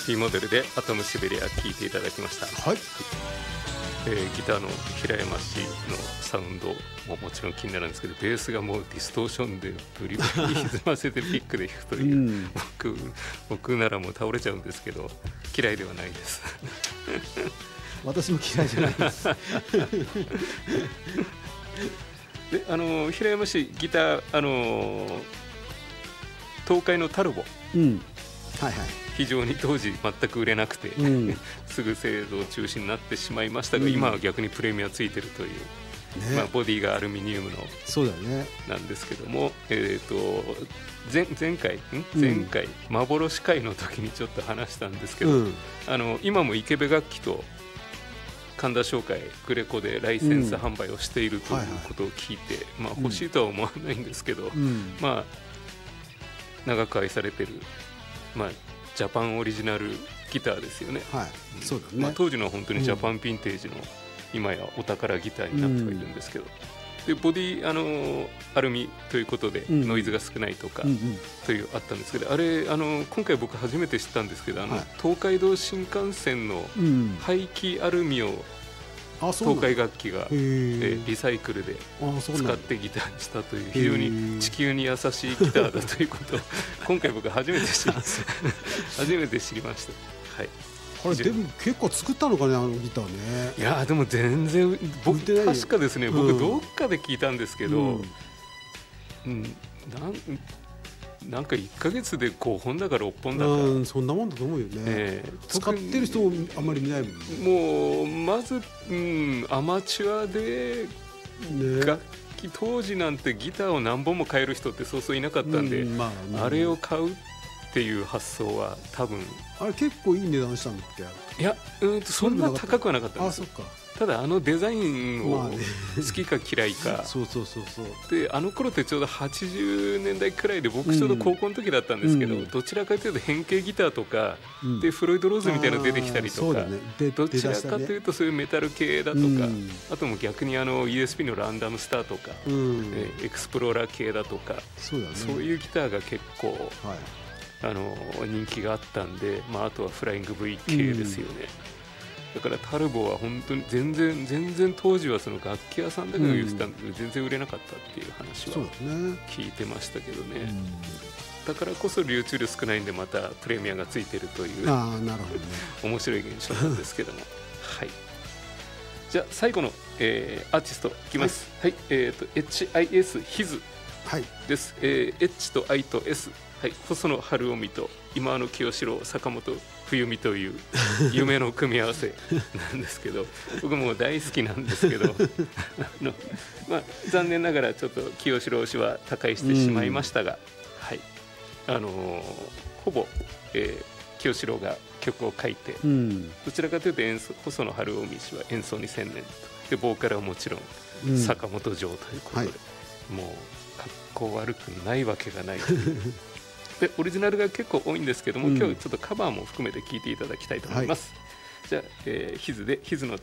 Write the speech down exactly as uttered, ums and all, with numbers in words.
P モデルでアトムシベリア聴いていただきました。 はい、 えー、ギターの平山氏のサウンドももちろん気になるんですけど、ベースがもうディストーションでブリブリ歪ませてピックで弾くという、うん、僕, 僕ならもう倒れちゃうんですけど嫌いではないです私も嫌いじゃないですで、あの平山氏ギター、あの東海のタルボ、 うん、はいはい、 非常に当時全く売れなくて、うん、すぐ製造中止になってしまいましたが、うん、今は逆にプレミアついてるという、ね、まあ、ボディがアルミニウムのそうだねなんですけども、えー、と 前, 前回ん前回、うん、幻会の時にちょっと話したんですけど、うん、あの今も池部楽器と神田商会グレコでライセンス販売をしているということを聞いて、うん、はいはい、まあ、欲しいとは思わないんですけど、うん、まあ、長く愛されてる、まあ、ジャパンオリジナルギターですよね、 はい、そうだね、 まあ、当時の本当にジャパンヴィンテージの今やお宝ギターになってはいるんですけど、うん、でボディ、あのアルミということでノイズが少ないとかというあったんですけど、あれ、あの今回僕初めて知ったんですけど、あの、はい、東海道新幹線の排気アルミを東海楽器がリサイクルで使ってギターにしたという、非常に地球に優しいギターだということを今回僕初めて知り初めて知りました。はい、 これでも結構作ったのかね、あのギターね。 いやでも全然僕確かですね、僕どっかで聞いたんですけど、うんうん、なんなんかいっかげつでごほんだかろっぽんだか、 うん、そんなもんだと思うよね、えー、使ってる人もあんまり見ないもんね。もうまず、うん、アマチュアで楽器、ね、当時なんてギターを何本も買える人ってそうそういなかったんで、うん、まあね、あれを買うっていう発想は多分あれ結構いい値段したんだっけ。 いや、うんとそんな高くはなかったんです。 あ、そっか。 ただあのデザインを好きか嫌いかそうそうそうそう。 で、あの頃ってちょうどはちじゅうねんだいくらいで、僕ちょうど高校の時だったんですけど、うん、どちらかというと変形ギターとか、うん、でフロイドローズみたいなの出てきたりとか、ね、どちらかというとそういうメタル系だとか、うん、あとも逆にあの ユーエスピー のランダムスターとか、うん、えエクスプローラー系だとか、そうだね、そういうギターが結構、はい、あの人気があったんで、まあ、あとはフライング V 系ですよね、うん、だからタルボは本当に全然全然当時はその楽器屋さんだけが言ってたんで、うん、全然売れなかったっていう話は聞いてましたけどね、うん、だからこそ流通量少ないんでまたプレミアがついてるという、 あ、なるほどね、 面白い現象なんですけどもはい、じゃあ最後の、えー、アーティストいきます、はいはい、えー、と エイチアイエス ヒズです、はい、えー、H と I と S、はい、細野晴臣と今野清志郎、坂本冬美という夢の組み合わせなんですけど僕も大好きなんですけどあの、まあ、残念ながらちょっと清志郎氏は他界してしまいましたが、はい、あのー、ほぼ、えー、清志郎が曲を書いて、うん、どちらかというと演奏細野晴臣氏は演奏に専念で、ボーカルはもちろん坂本城ということで、うん、はい、もうかっこ悪くないわけがないというでオリジナルが結構多いんですけども、うん、今日ちょっとカバーも含めて聴いていただきたいと思います、はい、じゃあ、えー、ヒズでヒズの